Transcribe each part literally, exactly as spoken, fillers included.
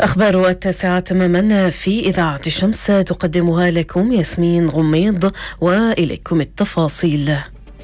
أخبار التاسعة تماما في إذاعة الشمس تقدمها لكم ياسمين غميض، وإليكم التفاصيل.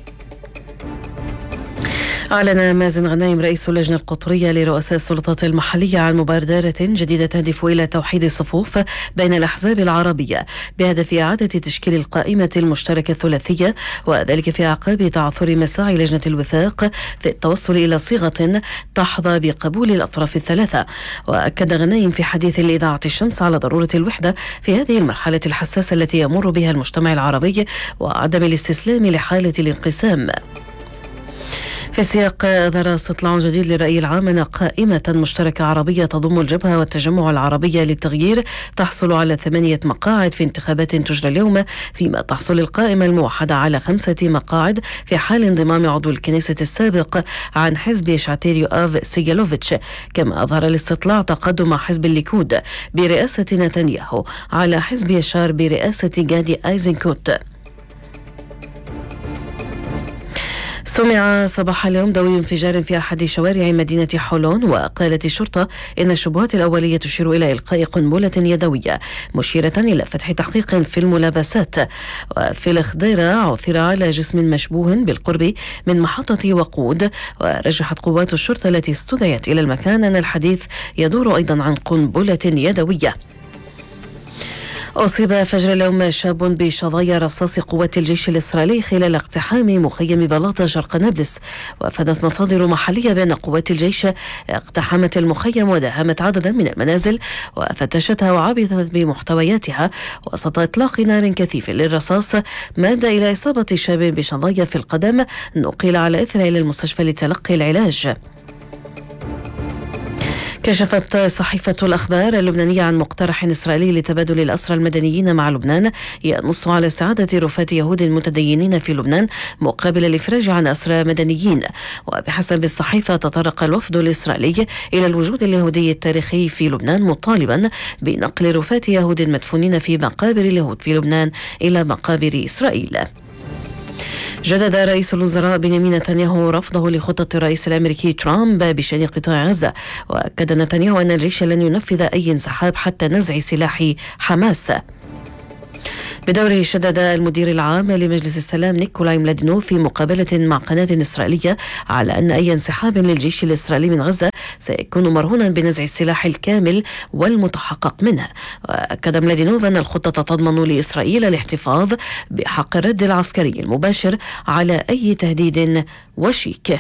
أعلن مازن غنايم رئيس اللجنة القطرية لرؤساء السلطات المحلية عن مبادرة جديدة تهدف إلى توحيد الصفوف بين الأحزاب العربية بهدف إعادة تشكيل القائمة المشتركة الثلاثية، وذلك في أعقاب تعثر مساعي لجنة الوفاق في التوصل إلى صيغة تحظى بقبول الأطراف الثلاثة. وأكد غنايم في حديث لإذاعة الشمس على ضرورة الوحدة في هذه المرحلة الحساسة التي يمر بها المجتمع العربي، وعدم الاستسلام لحالة الانقسام. في سياق ذرى استطلاع جديد للرأي العام أن قائمة مشتركة عربية تضم الجبهة والتجمع العربية للتغيير تحصل على ثمانية مقاعد في انتخابات تجرى اليوم، فيما تحصل القائمة الموحدة على خمسة مقاعد في حال انضمام عضو الكنيسة السابق عن حزب شاتير يؤاف سيجالوفيتش. كما أظهر الاستطلاع تقدم حزب الليكود برئاسة نتنياهو على حزب يشار برئاسة جادي آيزنكوت. سمع صباح اليوم دوي انفجار في أحد شوارع مدينة حولون، وقالت الشرطة إن الشبهات الأولية تشير إلى إلقاء قنبلة يدوية، مشيرة إلى فتح تحقيق في الملابسات. وفي الخضيرة عثر على جسم مشبوه بالقرب من محطة وقود، ورجحت قوات الشرطة التي استدعت إلى المكان أن الحديث يدور أيضا عن قنبلة يدوية. أصيب فجر اليوم شاب بشظايا رصاص قوات الجيش الإسرائيلي خلال اقتحام مخيم بلاطة شرق نابلس. وأفادت مصادر محلية بأن قوات الجيش اقتحمت المخيم وداهمت عددا من المنازل وفتشتها وعبثت بمحتوياتها وسط إطلاق نار كثيف للرصاص، ما أدى إلى إصابة شاب بشظايا في القدم، نقل على إثرها إلى المستشفى لتلقي العلاج. كشفت صحيفة الأخبار اللبنانية عن مقترح إسرائيلي لتبادل الأسرى المدنيين مع لبنان ينص على استعادة رفاة يهود متدينين في لبنان مقابل الإفراج عن أسرى مدنيين. وبحسب الصحيفة تطرق الوفد الإسرائيلي إلى الوجود اليهودي التاريخي في لبنان، مطالبا بنقل رفاة يهود مدفونين في مقابر اليهود في لبنان إلى مقابر إسرائيل. جدد رئيس الوزراء بنيامين نتنياهو رفضه لخطة الرئيس الأمريكي ترامب بشأن قطاع غزة، وأكد نتنياهو أن الجيش لن ينفذ أي انسحاب حتى نزع سلاح حماس. بدوره شدد المدير العام لمجلس السلام نيكولاي ملادينوف في مقابلة مع قناة إسرائيلية على أن أي انسحاب للجيش الإسرائيلي من غزة سيكون مرهونا بنزع السلاح الكامل والمتحقق منه. وأكد ملادينوف أن الخطة تضمن لإسرائيل الاحتفاظ بحق الرد العسكري المباشر على أي تهديد وشيك.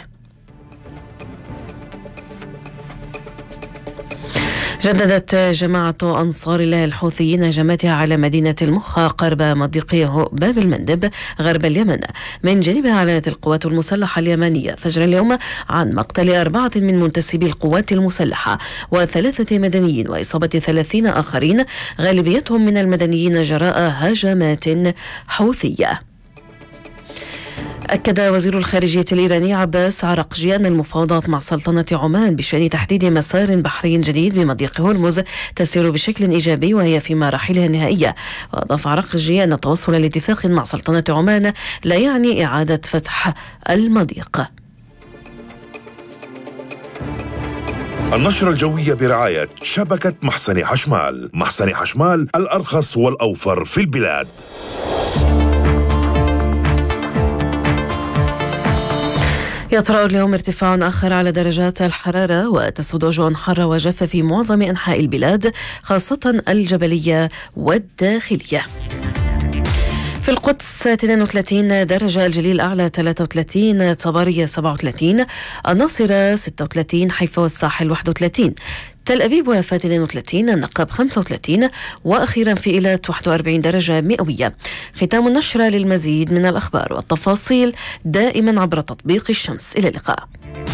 جددت جماعة أنصار الله الحوثيين هجماتها على مدينة المخا قرب مضيق باب المندب غرب اليمن. من جانبها أعلنت القوات المسلحة اليمنية فجر اليوم عن مقتل أربعة من منتسبي القوات المسلحة وثلاثة مدنيين وإصابة ثلاثين آخرين، غالبيتهم من المدنيين جراء هجمات حوثية. أكد وزير الخارجية الإيراني عباس عراقجي أن المفاوضات مع سلطنة عمان بشأن تحديد مسار بحري جديد بمضيق هرمز تسير بشكل إيجابي وهي في مراحلها النهائية. وأضاف عراقجي أن التوصل لاتفاق مع سلطنة عمان لا يعني إعادة فتح المضيق. النشرة الجوية برعاية شبكة محسن حشمال. محسن حشمال، الأرخص والأوفر في البلاد. يطرأ اليوم ارتفاع آخر على درجات الحرارة، وتسود أجواء حارة وجافة في معظم أنحاء البلاد خاصة الجبلية والداخلية. في القدس اثنين وثلاثين درجة، الجليل الأعلى ثلاثة وثلاثين، طبرية سبعة وثلاثين، الناصرة ستة وثلاثين، حيفا والساحل واحد وثلاثين، تل أبيب ويافا اثنين وثلاثين، النقب خمسة وثلاثين، وأخيرا في إيلات واحد وأربعين درجة مئوية. ختام النشرة. للمزيد من الأخبار والتفاصيل دائما عبر تطبيق الشمس. إلى اللقاء.